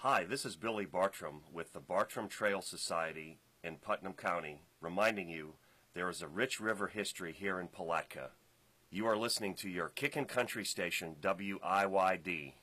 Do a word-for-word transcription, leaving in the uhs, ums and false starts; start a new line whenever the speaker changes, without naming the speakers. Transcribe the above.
Hi, this is Billy Bartram with the Bartram Trail Society in Putnam County, reminding you there is a rich river history here in Palatka. You are listening to your Kickin' Country station, W I Y D.